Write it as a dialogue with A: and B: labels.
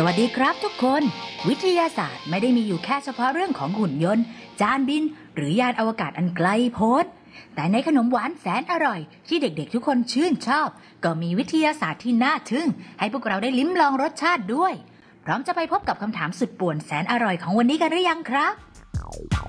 A: วัสดีครับทุกคนวิทยาศาสตร์ไม่ได้มีอยู่แค่เฉพาะเรื่องของหุ่นยนต์จานบินหรือยานอวกาศอันไกลโพ้นแต่ในขนมหวานแสนอร่อยที่เด็กๆทุกคนชื่นชอบก็มีวิทยาศาสตร์ที่น่าทึ่งให้พวกเราได้ลิ้มลองรสชาติด้วยพร้อมจะไปพบกับคำถามสุดป่วนแสนอร่อยของวันนี้กันหรือยังครับ